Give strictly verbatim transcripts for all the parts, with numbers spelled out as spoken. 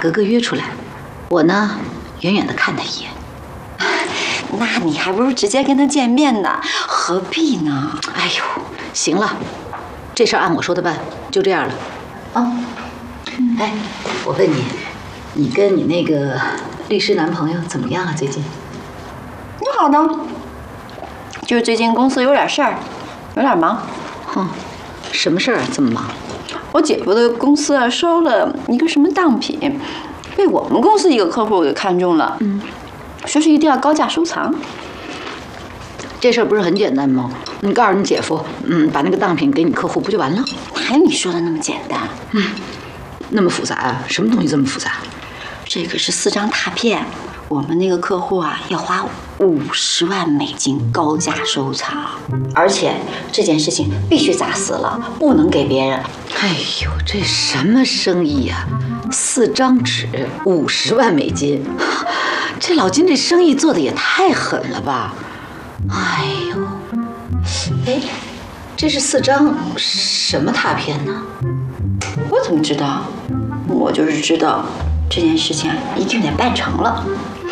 格格约出来，我呢远远的看他一眼。 那你还不如直接跟他见面呢，何必呢？ 哎呦，行了，这事儿按我说的办，就这样了。啊，哎，我问你，你跟你那个律师男朋友怎么样啊？最近？ 挺好的，就是最近公司有点事儿，有点忙。 哼，什么事儿啊？这么忙？ 我姐夫的公司啊收了一个什么当品，被我们公司一个客户给看中了，嗯，说是一定要高价收藏。 这事儿不是很简单吗？你告诉你姐夫，嗯，把那个当品给你客户不就完了？ 哪有你说的那么简单？ 嗯，那么复杂啊？什么东西这么复杂？ 这可是四张拓片，我们那个客户啊要花五十万美金高价收藏，而且这件事情必须砸死了，不能给别人。 哎呦，这什么生意呀、啊？四张纸，五十万美金，这老金这生意做的也太狠了吧！哎呦，哎，这是四张什么拓片呢？ 我怎么知道？我就是知道这件事情一定得办成了。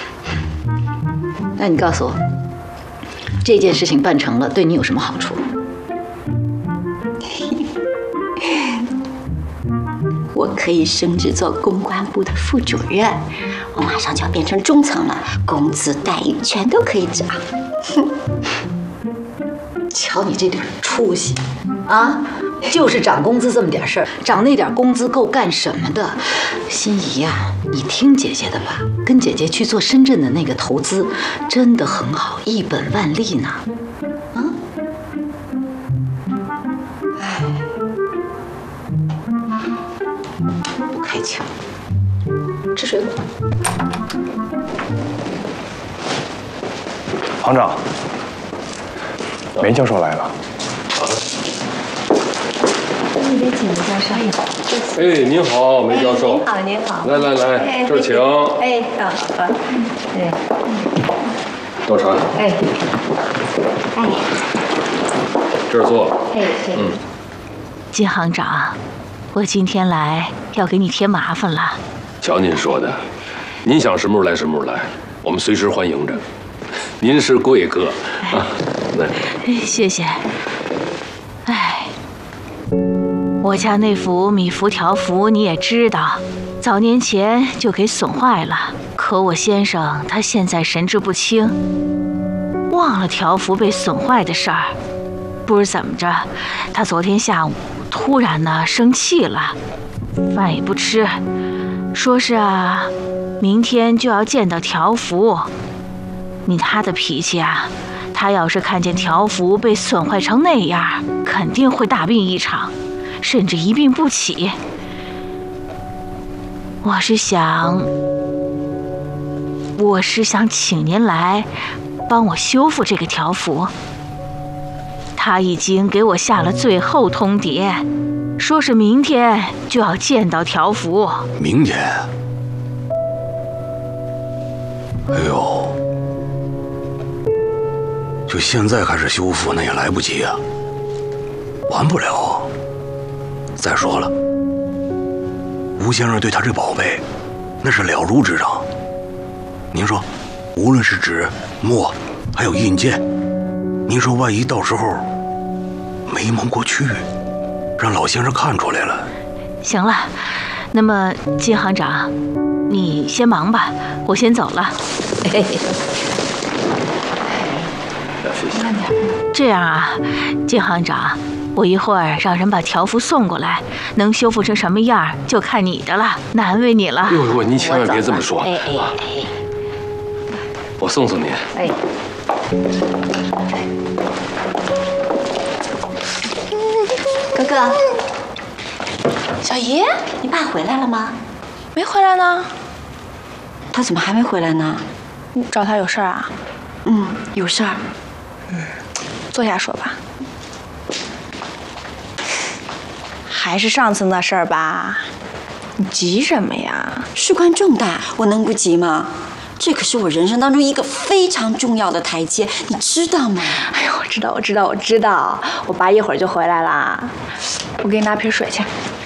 那你告诉我，这件事情办成了，对你有什么好处？ 我可以升职做公关部的副主任，我马上就要变成中层了，工资待遇全都可以涨。 瞧你这点出息啊！就是涨工资这么点事儿，涨那点工资够干什么的？心怡呀、啊，你听姐姐的吧，跟姐姐去做深圳的那个投资，真的很好，一本万利呢。啊？哎，不开窍，吃水果。 行长，梅教授来了。 那边请梅教授。 哎，您好，梅教授。 您好，您好。 来来来，这儿请。 哎，好好。对。 倒茶。 哎。哎。 这儿坐。 哎，对。 嗯。 金行长，我今天来要给你添麻烦了。 瞧您说的，您想什么时候来什么时候来，我们随时欢迎着。您是贵客啊，来。 谢谢。哎。我家那幅米芾条幅你也知道，早年前就给损坏了。可我先生他现在神志不清，忘了条幅被损坏的事儿。不知怎么着，他昨天下午突然呢生气了，饭也不吃，说是啊，明天就要见到条幅。你他的脾气啊，他要是看见条幅被损坏成那样，肯定会大病一场。甚至一病不起。我是想，我是想请您来帮我修复这个条幅。他已经给我下了最后通牒，说是明天就要见到条幅。 明天？哎呦，就现在开始修复那也来不及啊，完不了。再说了，吴先生对他这宝贝，那是了如指掌。您说，无论是纸、墨，还有印鉴，您说万一到时候没蒙过去，让老先生看出来了。 行了，那么金行长，你先忙吧，我先走了。 哎， 慢点。这样啊，金行长。我一会儿让人把条幅送过来，能修复成什么样就看你的了，难为你了。 呦呦，您千万别这么说。 哎哎哎， 我送送您。 哎， 哥哥，小姨，你爸回来了吗？ 没回来呢。 他怎么还没回来呢？ 你找他有事儿啊？ 嗯，有事儿。 嗯，坐下说吧。还是上次那事儿吧，你急什么呀？ 事关重大，我能不急吗？这可是我人生当中一个非常重要的台阶，你知道吗？ 哎呦，我知道，我知道，我知道，我爸一会儿就回来啦。我给你拿瓶水去。